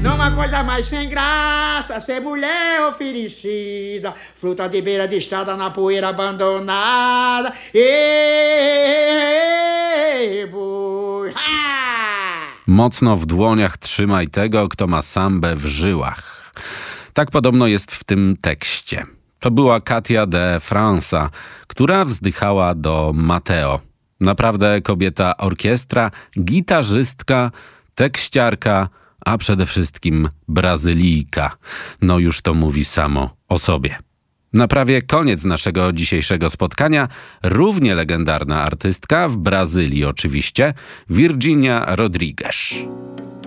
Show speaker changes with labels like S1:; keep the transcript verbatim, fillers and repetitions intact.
S1: Não há coisa mais sem graça, ser mulher oferecida, fruta de beira de estrada na poeira abandonada. Ej, bój, ha!
S2: Mocno w dłoniach trzymaj tego, kto ma sambę w żyłach. Tak podobno jest w tym tekście. To była Katia de Fransa, która wzdychała do Mateo. Naprawdę kobieta orkiestra, gitarzystka, tekściarka, a przede wszystkim Brazylijka. No już to mówi samo o sobie. Na prawie koniec naszego dzisiejszego spotkania równie legendarna artystka, w Brazylii oczywiście, Virginia Rodrigues.